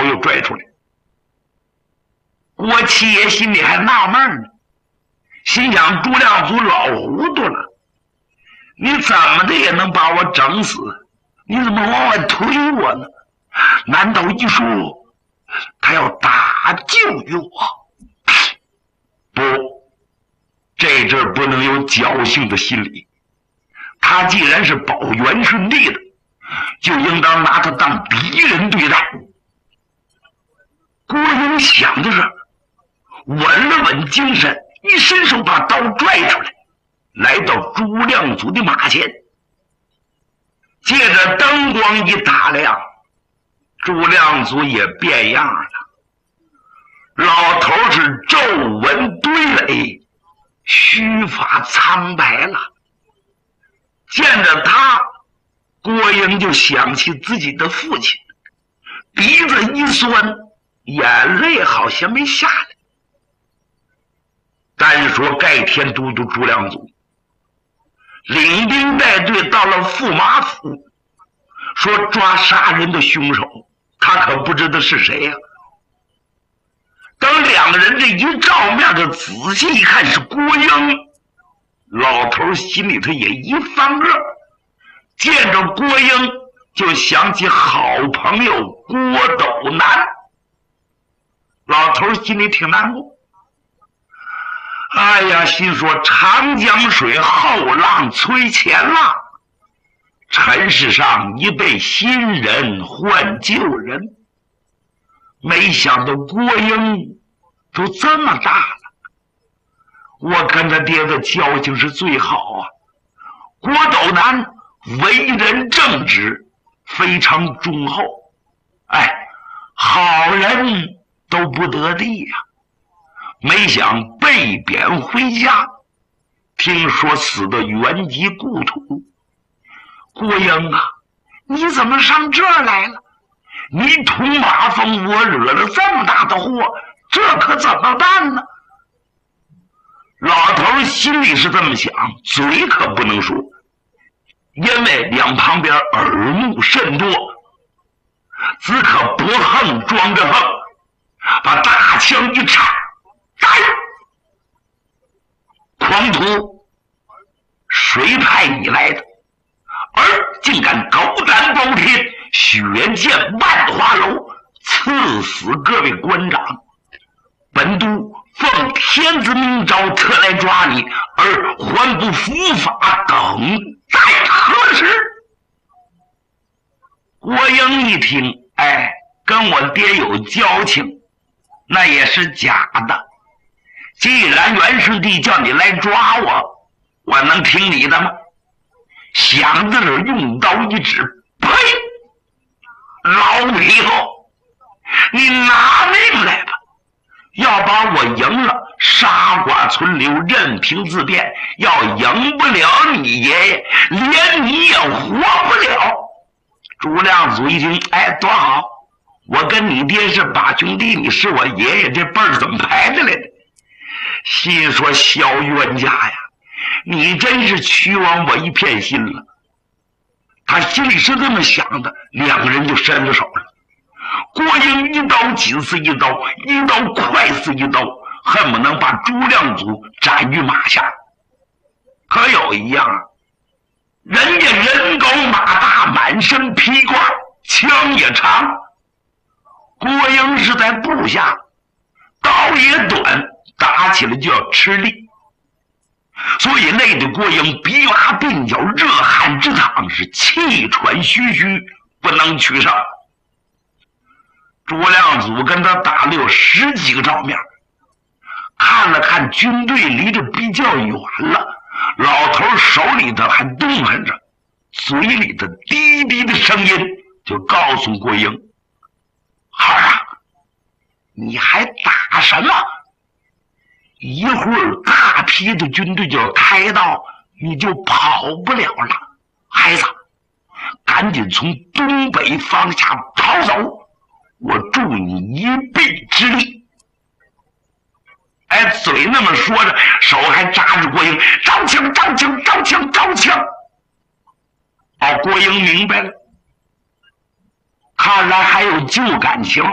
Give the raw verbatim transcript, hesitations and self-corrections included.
刀又拽出来。郭七爷心里还纳闷呢，心想朱亮祖老糊涂了，你怎么的也能把我整死，你怎么往外推我呢？难道一说他要打救于我？不，这阵不能有侥幸的心理。他既然是保元顺帝的，就应当拿他当敌人对待。郭英想着这，稳了稳精神，一伸手把刀拽出来，来到朱亮祖的马前。借着灯光一打量，朱亮祖也变样了。老头是皱纹堆垒，须发苍白了。见着他，郭英就想起自己的父亲，鼻子一酸，眼泪好像没下来。单说盖天都督朱亮祖领兵带队到了驸马府，说抓杀人的凶手，他可不知道是谁呀、啊。等两个人这一照面，就仔细一看是郭英，老头心里头也一翻个，见着郭英就想起好朋友郭斗南，老头心里挺难过。哎呀，心说长江水后浪催前浪，尘世上一辈新人换旧人，没想到郭英都这么大了。我跟他爹的交情是最好啊。郭斗南为人正直，非常忠厚，哎，好人都不得地呀、啊。没想被贬回家，听说死的原籍故土。郭英啊，你怎么上这儿来了？你捅马蜂窝，惹了这么大的祸，这可怎么办呢？老头心里是这么想，嘴可不能说，因为两旁边耳目甚多，只可不横装着横，把大枪一插，来！狂徒谁派你来的？而竟敢狗胆包天，血溅万花楼，刺死各位官长。本督奉天子明诏，特来抓你，而还不伏法，等待何时？郭英一听，哎，跟我爹有交情，那也是假的。既然元顺帝叫你来抓我，我能听你的吗？想着这用刀一指，呸！老皮后，你拿命来吧！要把我赢了，杀剐存留，任凭自便；要赢不了你爷爷，连你也活不了。朱亮祖一听，哎，多好！我跟你爹是把兄弟，你是我爷爷，这辈儿怎么排的来的？心说小冤家呀，你真是屈枉我一片心了。他心里是这么想的，两个人就伸着手了。郭英一刀紧似一刀，一刀快似一刀，恨不能把朱亮祖斩于马下。可有一样啊，人家人高马大，满身披挂，枪也长，郭英是在部下，刀也短，打起来就要吃力，所以累得郭英鼻麻鬓角，热汗直淌，是气喘吁吁，不能取胜。朱亮祖跟他打了有十几个照面，看了看军队离着比较远了，老头手里头还动弹着，嘴里的低低的声音就告诉郭英：孩儿啊，你还打什么？一会儿大批的军队就要开到，你就跑不了了。孩子，赶紧从东北方向逃走，我助你一臂之力。哎，嘴那么说着，手还扎着郭英，招枪招枪招枪招枪。哦，郭英明白了，看来还有旧感情。